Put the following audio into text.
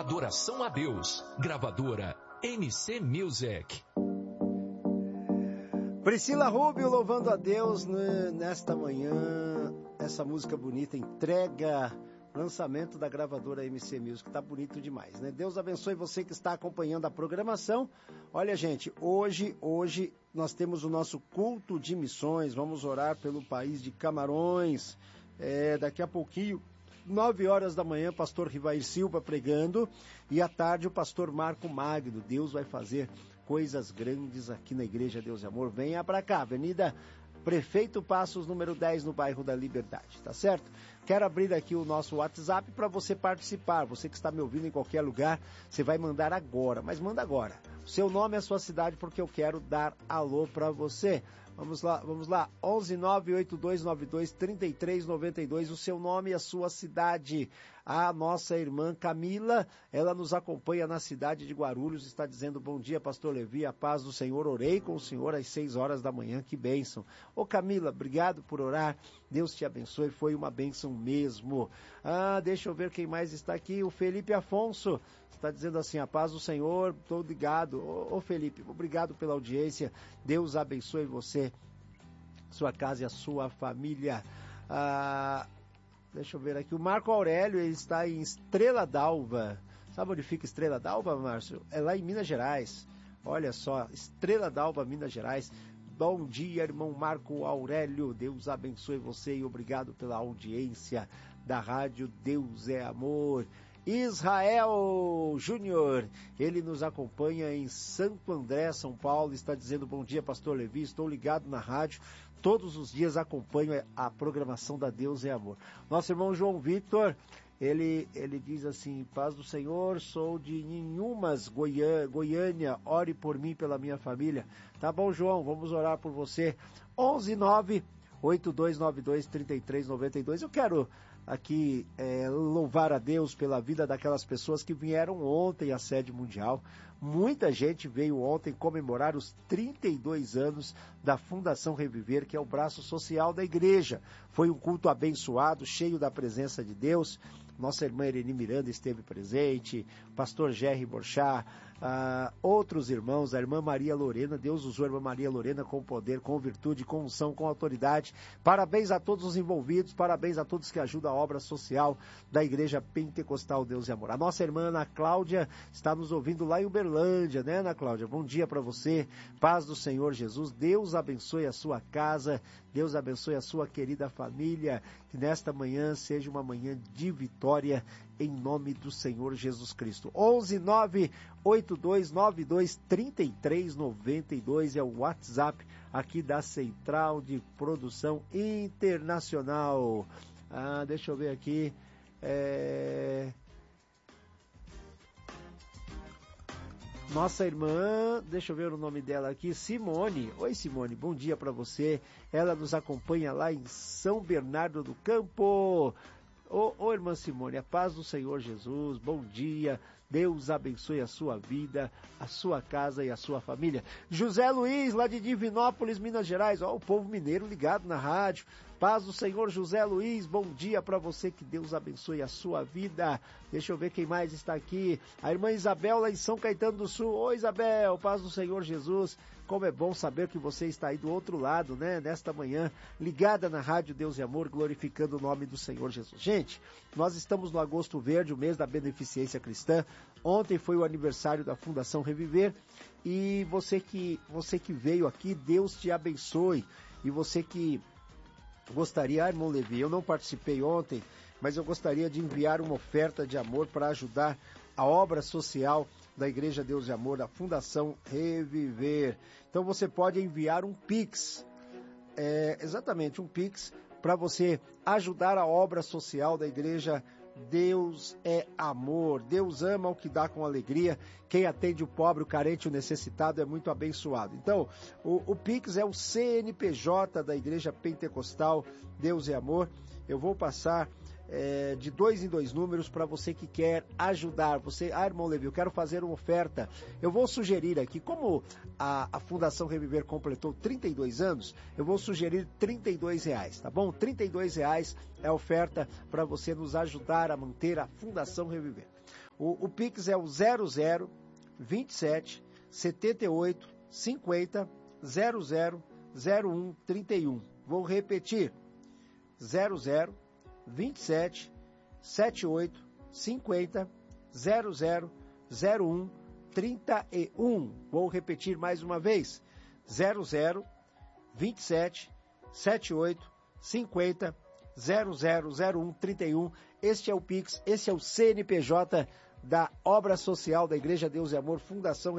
Adoração a Deus. Gravadora MC Music. Priscila Rubio louvando a Deus nesta manhã. Essa música bonita, entrega, lançamento da gravadora MC Music. Tá bonito demais, né? Deus abençoe você que está acompanhando a programação. Olha, gente, hoje nós temos o nosso culto de missões. Vamos orar pelo país de Camarões. Daqui a pouquinho, 9 horas da manhã, pastor Rivair Silva pregando, e à tarde o pastor Marco Magno. Deus vai fazer coisas grandes aqui na Igreja Deus e Amor. Venha pra cá, Avenida Prefeito Passos, número 10, no bairro da Liberdade, tá certo? Quero abrir aqui o nosso WhatsApp para você participar. Você que está me ouvindo em qualquer lugar, você vai mandar agora, mas manda agora. O seu nome e a sua cidade, porque eu quero dar alô para você. Vamos lá, 11982923392, o seu nome e a sua cidade. A nossa irmã Camila, ela nos acompanha na cidade de Guarulhos, está dizendo: bom dia, pastor Levi, a paz do Senhor, orei com o Senhor às 6 horas da manhã, que bênção. Ô Camila, obrigado por orar, Deus te abençoe, foi uma bênção mesmo. Deixa eu ver quem mais está aqui, o Felipe Afonso, está dizendo assim: a paz do Senhor, estou ligado. Ô Felipe, obrigado pela audiência, Deus abençoe você, sua casa e a sua família. Deixa eu ver aqui, o Marco Aurélio, ele está em Estrela d'Alva. Sabe onde fica Estrela d'Alva, Márcio? É lá em Minas Gerais. Olha só, Estrela d'Alva, Minas Gerais. Bom dia, irmão Marco Aurélio, Deus abençoe você e obrigado pela audiência da rádio Deus é Amor. Israel Júnior, ele nos acompanha em Santo André, São Paulo, está dizendo: bom dia, pastor Levi, estou ligado na rádio, todos os dias acompanho a programação da Deus é Amor. Nosso irmão João Victor, ele diz assim: paz do Senhor, sou de Ninhumas, Goiânia, ore por mim, pela minha família. Tá bom, João, vamos orar por você. 11982923392. Eu quero aqui louvar a Deus pela vida daquelas pessoas que vieram ontem à sede mundial. Muita gente veio ontem comemorar os 32 anos da Fundação Reviver, que é o braço social da igreja. Foi um culto abençoado, cheio da presença de Deus. Nossa irmã Irene Miranda esteve presente, pastor Jerry Borchá, outros irmãos, a irmã Maria Lorena. Deus usou a irmã Maria Lorena com poder, com virtude, com unção, com autoridade. Parabéns a todos os envolvidos, parabéns a todos que ajudam a obra social da Igreja Pentecostal Deus e Amor. A nossa irmã Ana Cláudia está nos ouvindo lá em Uberlândia, né, Ana Cláudia? Bom dia para você, paz do Senhor Jesus, Deus abençoe a sua casa, Deus abençoe a sua querida família, que nesta manhã seja uma manhã de vitória, em nome do Senhor Jesus Cristo. 11982923392 é o WhatsApp aqui da Central de Produção Internacional. Deixa eu ver aqui. Nossa irmã, deixa eu ver o nome dela aqui, Simone. Oi, Simone, bom dia para você. Ela nos acompanha lá em São Bernardo do Campo. Ô irmã Simone, a paz do Senhor Jesus, bom dia, Deus abençoe a sua vida, a sua casa e a sua família. José Luiz, lá de Divinópolis, Minas Gerais, o povo mineiro ligado na rádio. Paz do Senhor, José Luiz, bom dia para você, que Deus abençoe a sua vida. Deixa eu ver quem mais está aqui. A irmã Isabel, lá em São Caetano do Sul. Oi, Isabel, paz do Senhor Jesus. Como é bom saber que você está aí do outro lado, né? Nesta manhã, ligada na rádio Deus e Amor, glorificando o nome do Senhor Jesus. Gente, nós estamos no Agosto Verde, o mês da beneficência cristã. Ontem foi o aniversário da Fundação Reviver. E você que veio aqui, Deus te abençoe. E você que gostaria, irmão Levi, eu não participei ontem, mas eu gostaria de enviar uma oferta de amor para ajudar a obra social da Igreja Deus e Amor, da Fundação Reviver. Então você pode enviar um Pix, exatamente, um Pix, para você ajudar a obra social da Igreja Deus é Amor. Deus ama o que dá com alegria. Quem atende o pobre, o carente, o necessitado é muito abençoado. Então, o Pix é o CNPJ da Igreja Pentecostal Deus é Amor. Eu vou passar de 2 em 2 números para você que quer ajudar. Você, irmão Levi, eu quero fazer uma oferta. Eu vou sugerir aqui, como a Fundação Reviver completou 32 anos, eu vou sugerir R$32, tá bom? R$32 é a oferta para você nos ajudar a manter a Fundação Reviver. O Pix é o 00 27 78 50 00 01 31. Vou repetir. 00 27 78 50 00 01 31. Vou repetir mais uma vez. 00 27 78 50 0001 31. Este é o Pix, esse é o CNPJ da Obra Social da Igreja Deus e Amor, Fundação